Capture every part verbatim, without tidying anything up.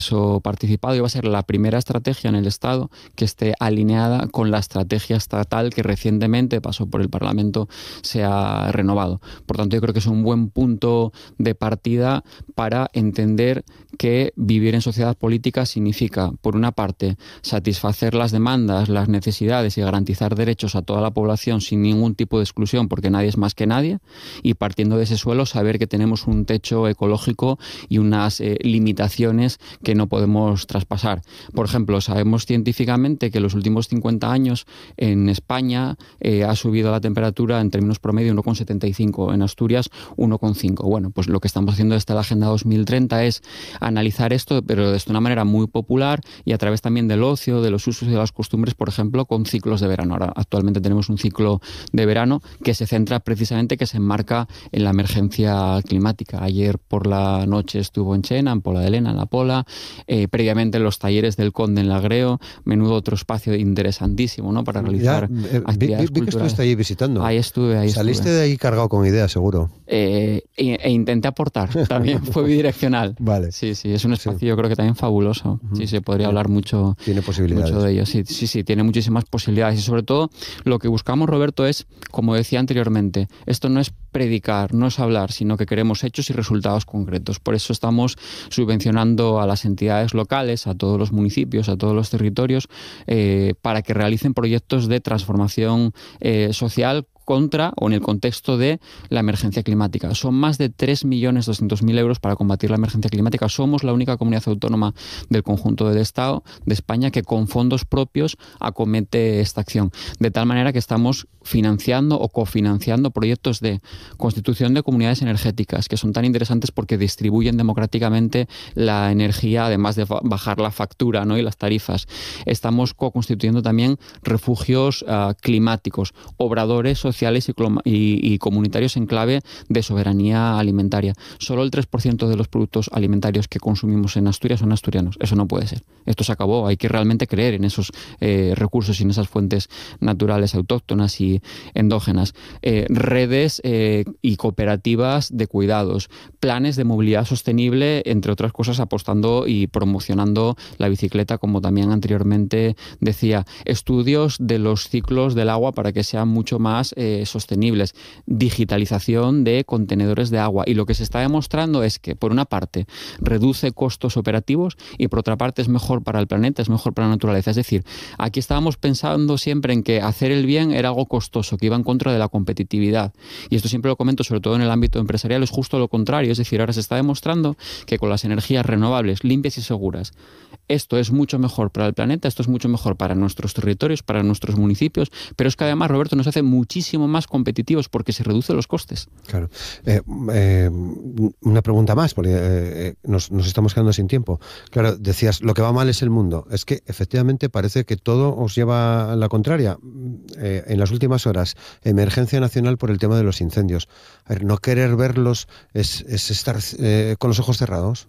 participado y va a ser la primera estrategia en el Estado que esté alineada con la estrategia estatal que recientemente pasó por el Parlamento, se ha renovado. Por tanto, yo creo que es un buen punto de partida para entender que vivir en sociedad política significa, por una parte, satisfacer las demandas, las necesidades y garantizar derechos a toda la población sin ningún tipo de exclusión, porque nadie es más que nadie, y partiendo de ese suelo saber que tenemos un techo ecológico y unas eh, limitaciones que no podemos traspasar. Por ejemplo, sabemos científicamente que en los últimos cincuenta años en España eh, ha subido la temperatura en términos promedio uno coma setenta y cinco, en Asturias uno coma cinco. Bueno, pues lo que estamos haciendo desde la Agenda dos mil treinta es analizar esto, pero de una manera muy popular y a través también del ocio, de los usos y de las costumbres, por ejemplo, con ciclos de verano. Ahora, actualmente tenemos un ciclo de verano que se centra precisamente, que se enmarca en la emergencia climática. Ayer por la noche estuvo en Chena, en Pola de Lena, en La Pola, Eh, previamente los talleres del Conde en Lagreo, menudo otro espacio interesantísimo, ¿no?, para realizar ya, eh, actividades vi, vi que culturales. estuviste ahí visitando. Ahí estuve, ahí Saliste estuve. de ahí cargado con ideas, seguro. Eh, e, e intenté aportar, también fue bidireccional. Vale. Sí, sí, es un espacio Sí. yo creo que también fabuloso. Uh-huh. Sí, se podría hablar mucho, Tiene posibilidades. mucho de ello. Sí, sí, sí, tiene muchísimas posibilidades y sobre todo lo que buscamos, Roberto, es, como decía anteriormente, esto no es predicar, no es hablar, sino que queremos hechos y resultados concretos. Por eso estamos subvencionando a las entidades locales, a todos los municipios, a todos los territorios, eh, para que realicen proyectos de transformación eh, social contra o en el contexto de la emergencia climática. Son más de tres millones doscientos mil euros para combatir la emergencia climática. Somos la única comunidad autónoma del conjunto del Estado de España que con fondos propios acomete esta acción. De tal manera que estamos financiando o cofinanciando proyectos de constitución de comunidades energéticas que son tan interesantes porque distribuyen democráticamente la energía, además de bajar la factura, ¿no?, y las tarifas. Estamos co-constituyendo también refugios uh, climáticos, obradores sociales y, y, y comunitarios en clave de soberanía alimentaria. Solo el tres por ciento de los productos alimentarios que consumimos en Asturias son asturianos. Eso no puede ser. Esto se acabó. Hay que realmente creer en esos eh, recursos y en esas fuentes naturales, autóctonas y endógenas. Eh, redes eh, y cooperativas de cuidados. Planes de movilidad sostenible, entre otras cosas, apostando y promocionando la bicicleta, como también anteriormente decía. Estudios de los ciclos del agua para que sean mucho más Eh, sostenibles, digitalización de contenedores de agua, y lo que se está demostrando es que por una parte reduce costos operativos y por otra parte es mejor para el planeta, es mejor para la naturaleza. Es decir, aquí estábamos pensando siempre en que hacer el bien era algo costoso, que iba en contra de la competitividad, y esto siempre lo comento sobre todo en el ámbito empresarial, es justo lo contrario. Es decir, ahora se está demostrando que con las energías renovables, limpias y seguras, esto es mucho mejor para el planeta, esto es mucho mejor para nuestros territorios, para nuestros municipios, pero es que además, Roberto, nos hace muchísimo más competitivos porque se reducen los costes. Claro. Eh, eh, una pregunta más, porque eh, nos, nos estamos quedando sin tiempo. Claro, decías, lo que va mal es el mundo. Es que efectivamente parece que todo os lleva a la contraria. Eh, en las últimas horas, emergencia nacional por el tema de los incendios. A ver, no querer verlos es, es estar eh, con los ojos cerrados.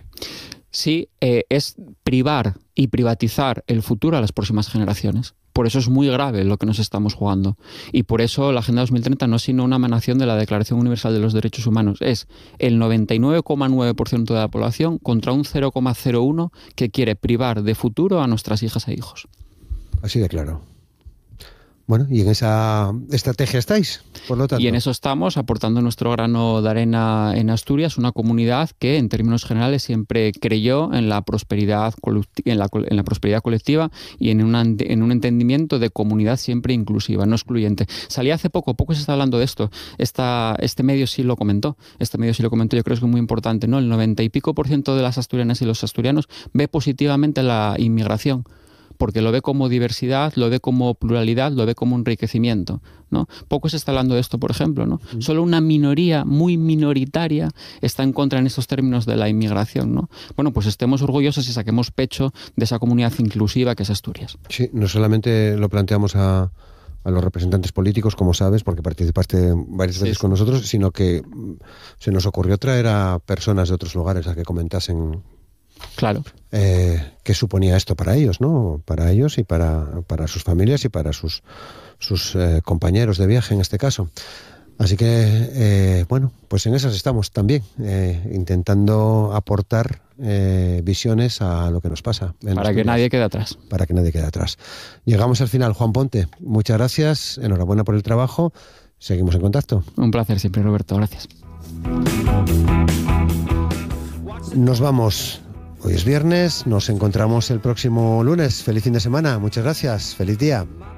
Sí, eh, es privar y privatizar el futuro a las próximas generaciones. Por eso es muy grave lo que nos estamos jugando. Y por eso la Agenda dos mil treinta no es sino una emanación de la Declaración Universal de los Derechos Humanos. Es el noventa y nueve coma nueve por ciento de la población contra un cero coma cero uno por ciento que quiere privar de futuro a nuestras hijas e hijos. Así de claro. Bueno, y en esa estrategia estáis, por lo tanto. Y en eso estamos, aportando nuestro grano de arena en Asturias, una comunidad que en términos generales siempre creyó en la prosperidad, en la, en la prosperidad colectiva y en, una, en un entendimiento de comunidad siempre inclusiva, no excluyente. Salía hace poco, poco se está hablando de esto, Esta, este medio sí lo comentó, este medio sí lo comentó, yo creo que es muy importante, ¿no? El noventa y pico por ciento de las asturianas y los asturianos ve positivamente la inmigración, porque lo ve como diversidad, lo ve como pluralidad, lo ve como enriquecimiento, ¿no? Poco se está hablando de esto, por ejemplo, ¿no? Mm. Solo una minoría muy minoritaria está en contra en estos términos de la inmigración, ¿no? Bueno, pues estemos orgullosos y saquemos pecho de esa comunidad inclusiva que es Asturias. Sí, no solamente lo planteamos a, a los representantes políticos, como sabes, porque participaste varias veces sí, con nosotros, sino que se nos ocurrió traer a personas de otros lugares a que comentasen. Claro. Eh, ¿Qué suponía esto para ellos, no? Para ellos y para, para sus familias y para sus, sus eh, compañeros de viaje en este caso. Así que, eh, bueno, pues en esas estamos también, eh, intentando aportar eh, visiones a lo que nos pasa. Para que Asturias, nadie quede atrás. Para que nadie quede atrás. Llegamos al final, Juan Ponte. Muchas gracias, enhorabuena por el trabajo. Seguimos en contacto. Un placer siempre, Roberto. Gracias. Nos vamos. Hoy es viernes, nos encontramos el próximo lunes. Feliz fin de semana, muchas gracias, feliz día.